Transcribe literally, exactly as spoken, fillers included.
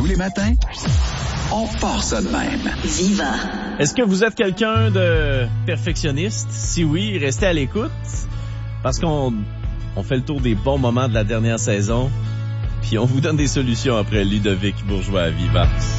Tous les matins, on part ça de même. Viva. Est-ce que vous êtes quelqu'un de perfectionniste? Si oui, restez à l'écoute parce qu'on on fait le tour des bons moments de la dernière saison puis on vous donne des solutions après Ludovic Bourgeois à Viva.